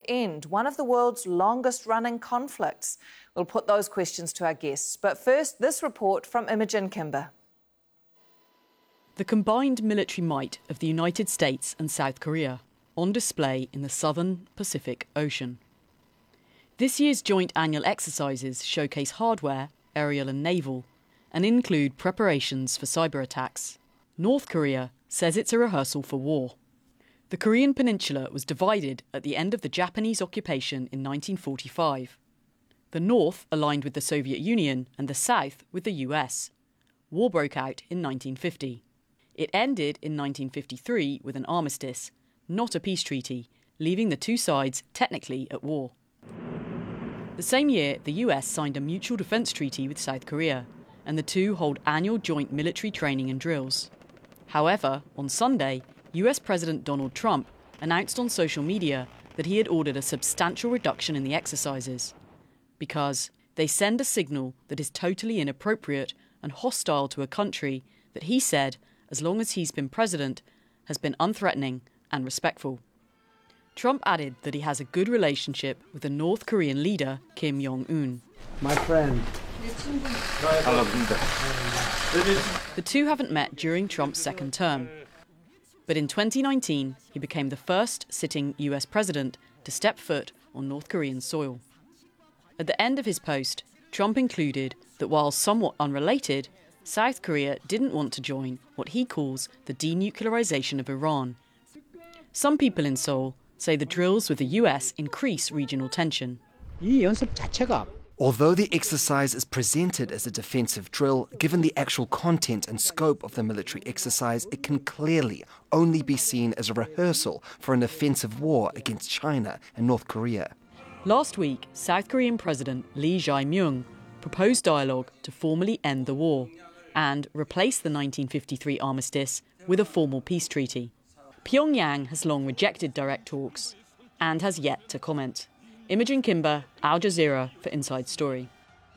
end one of the world's longest-running conflicts? We'll put those questions to our guests. But first, this report from Imogen Kimber. The combined military might of the United States and South Korea on display in the southern Pacific Ocean. This year's joint annual exercises showcase hardware, aerial and naval, and include preparations for cyber attacks. North Korea says it's a rehearsal for war. The Korean peninsula was divided at the end of the Japanese occupation in 1945. The North aligned with the Soviet Union and the South with the US. War broke out in 1950. It ended in 1953 with an armistice, not a peace treaty, leaving the two sides technically at war. The same year, the US signed a mutual defence treaty with South Korea, and the two hold annual joint military training and drills. However, on Sunday, US President Donald Trump announced on social media that he had ordered a substantial reduction in the exercises because they send a signal that is totally inappropriate and hostile to a country that he said, as long as he's been president, has been unthreatening and respectful. Trump added that he has a good relationship with the North Korean leader, Kim Jong-un. My friend. The two haven't met during Trump's second term. But in 2019, he became the first sitting US president to step foot on North Korean soil. At the end of his post, Trump included that while somewhat unrelated, South Korea didn't want to join what he calls the denuclearization of Iran. Some people in Seoul say the drills with the US increase regional tension. Although the exercise is presented as a defensive drill, given the actual content and scope of the military exercise, it can clearly only be seen as a rehearsal for an offensive war against China and North Korea. Last week, South Korean President Lee Jae-myung proposed dialogue to formally end the war and replace the 1953 armistice with a formal peace treaty. Pyongyang has long rejected direct talks and has yet to comment. Imogen Kimber, Al Jazeera for Inside Story.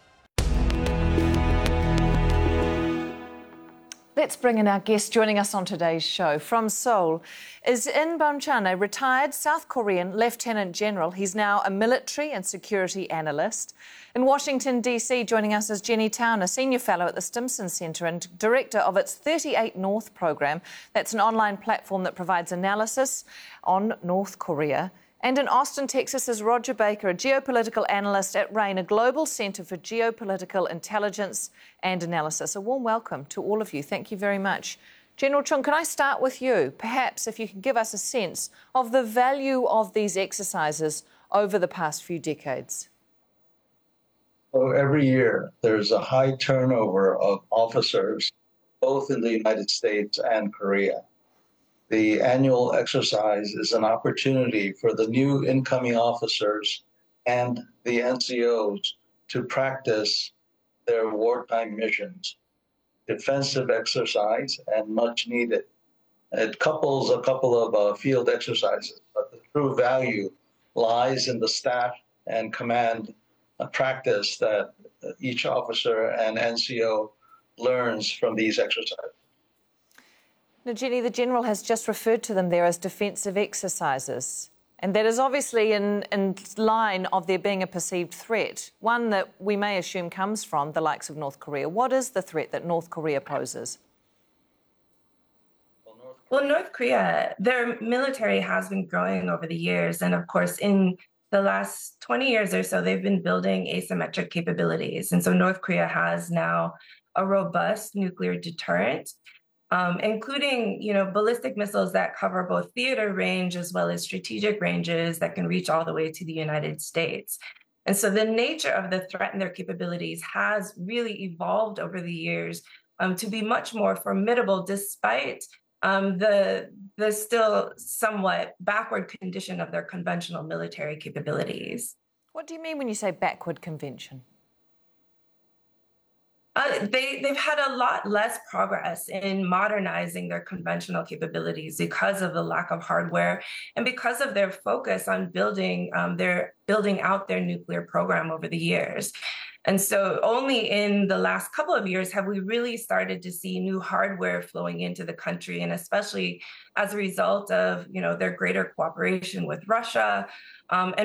Let's bring in our guest joining us on today's show. From Seoul is In Bum-chan, a retired South Korean Lieutenant General. He's now a military and security analyst. In Washington, D.C., joining us is Jenny Town, a senior fellow at the Stimson Center and director of its 38 North program. That's an online platform that provides analysis on North Korea. And in Austin, Texas, is Roger Baker, a geopolitical analyst at RAIN, a global centre for geopolitical intelligence and analysis. A warm welcome to all of you. Thank you very much. General Chung, can I start with you? Perhaps if you can give us a sense of the value of these exercises over the past few decades. So every year, there's a high turnover of officers, both in the United States and Korea. The annual exercise is an opportunity for the new incoming officers and the NCOs to practice their wartime missions. Defensive exercise and much needed. It couples a couple of field exercises, but the true value lies in the staff and command practice that each officer and NCO learns from these exercises. Now, Jenny, the General has just referred to them there as defensive exercises. And that is obviously in line of there being a perceived threat, one that we may assume comes from the likes of North Korea. What is the threat that North Korea poses? Well, North Korea, their military has been growing over the years. And of course, in the last 20 years or so, they've been building asymmetric capabilities. And so North Korea has now a robust nuclear deterrent, including, ballistic missiles that cover both theater range as well as strategic ranges that can reach all the way to the United States. And so the nature of the threat and their capabilities has really evolved over the years to be much more formidable, despite the still somewhat backward condition of their conventional military capabilities. What do you mean when you say backward convention? They've had a lot less progress in modernizing their conventional capabilities because of the lack of hardware and because of their focus on building out their nuclear program over the years. And so only in the last couple of years have we really started to see new hardware flowing into the country, and especially as a result of, their greater cooperation with Russia, and